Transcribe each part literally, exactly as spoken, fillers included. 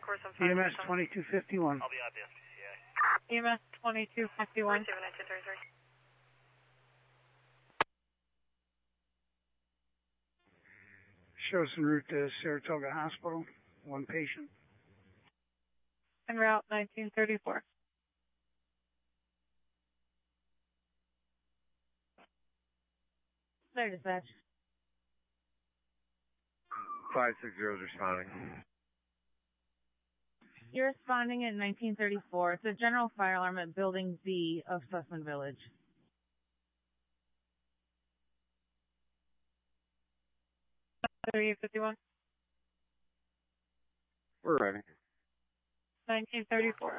E M S twenty-two fifty-one. I'll be at the S P C A. E M S twenty-two fifty-one. Shows en route to Saratoga Hospital. One patient. En route nineteen thirty-four. There, dispatch. five six zero is responding. You're responding at nineteen thirty-four. It's a general fire alarm at Building B of Sussman Village. thirty-eight fifty-one. We're ready. nineteen thirty-four.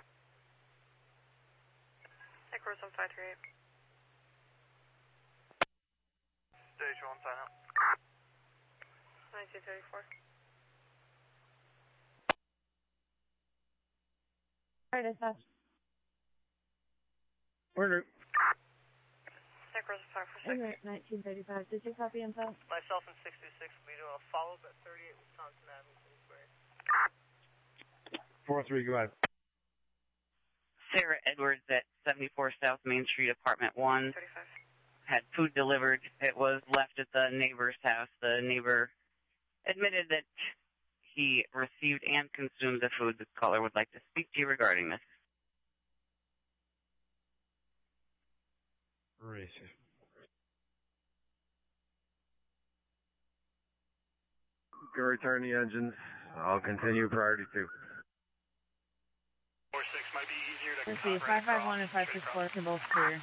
Echoes on five three eight. Stage one, sign up. nineteen thirty-four. All right, dispatch. Order. Echoes on five four six. En route nineteen thirty-five. Did you copy info? Myself and six two six will be doing a follow-up at thirty-eight Wisconsin Avenue, Kingsbury. four three, go ahead. Sarah Edwards at seventy-four South Main Street, Apartment one. thirty-five. Had food delivered. It was left at the neighbor's house. The neighbor admitted that he received and consumed the food. The caller would like to speak to you regarding this. Racist. Can return the engines. I'll continue priority two. four six might be easier to Let's see, five five one and five six four can both clear.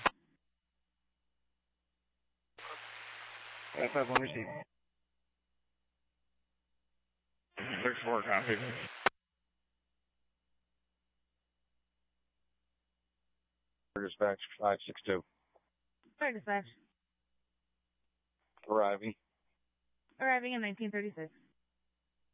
five five one receive. six four copy. Dispatch five six two. Sorry, dispatch. Arriving. Arriving in nineteen thirty-six.